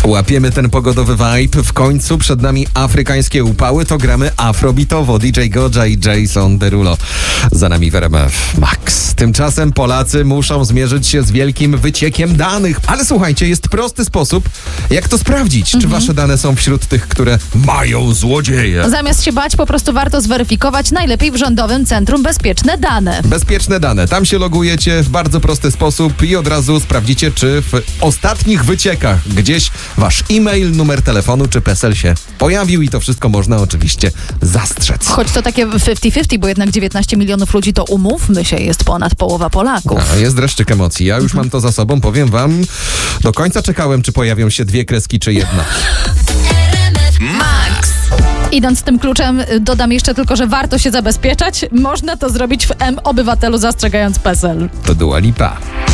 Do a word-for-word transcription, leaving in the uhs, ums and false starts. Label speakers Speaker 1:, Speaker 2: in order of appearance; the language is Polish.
Speaker 1: Łapiemy ten pogodowy vibe. W końcu przed nami afrykańskie upały, to gramy afrobitowo. D J Goja i Jason Derulo. Za nami w R M F Max. Tymczasem Polacy muszą zmierzyć się z wielkim wyciekiem danych. Ale słuchajcie, jest prosty sposób, jak to sprawdzić. Mhm. Czy wasze dane są wśród tych, które mają złodzieje?
Speaker 2: Zamiast się bać, po prostu warto zweryfikować, najlepiej w Rządowym Centrum Bezpieczne Dane.
Speaker 1: Bezpieczne dane. Tam się logujecie w bardzo prosty sposób i od razu sprawdzicie, czy w ostatnich wyciekach gdzieś wasz e-mail, numer telefonu czy PESEL się pojawił i to wszystko można oczywiście zastrzec.
Speaker 2: Choć to takie pięćdziesiąt pięćdziesiąt, bo jednak dziewiętnaście milionów ludzi, to umówmy się, jest ponad połowa Polaków.
Speaker 1: A, jest dreszczyk emocji. Ja już mam to za sobą, powiem wam, do końca czekałem, czy pojawią się dwie kreski, czy jedna.
Speaker 2: Max. Idąc tym kluczem, dodam jeszcze tylko, że warto się zabezpieczać. Można to zrobić w M-Obywatelu, zastrzegając PESEL.
Speaker 1: To Dua Lipa.